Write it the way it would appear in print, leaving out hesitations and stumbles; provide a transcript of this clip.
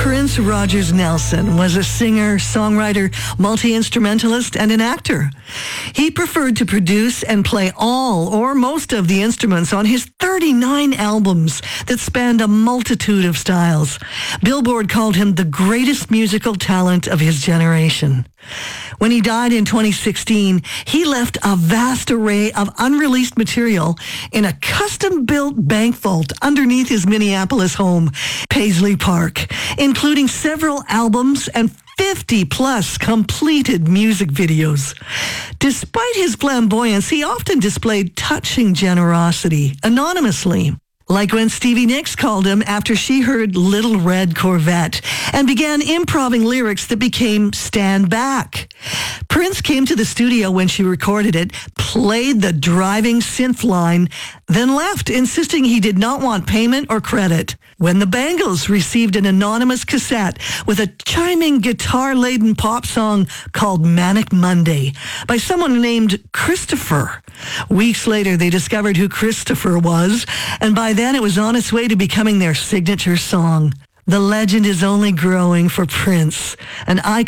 Prince Rogers Nelson was a singer, songwriter, multi-instrumentalist, and an actor. He preferred to produce and play all or most of the instruments on his 39 albums that spanned a multitude of styles. Billboard called him the greatest musical talent of his generation. When he died in 2016, he left a vast array of unreleased material in a custom-built bank vault underneath his Minneapolis home, Paisley Park, including several albums and 50-plus completed music videos. Despite his flamboyance, he often displayed touching generosity, anonymously. Like when Stevie Nicks called him after she heard Little Red Corvette and began improvising lyrics that became Stand Back. Prince came to the studio when she recorded it, played the driving synth line, then left, insisting he did not want payment or credit. When the Bangles received an anonymous cassette with a chiming guitar-laden pop song called Manic Monday by someone named Christopher. Weeks later, they discovered who Christopher was, and by then it was on its way to becoming their signature song. The legend is only growing for Prince, an icon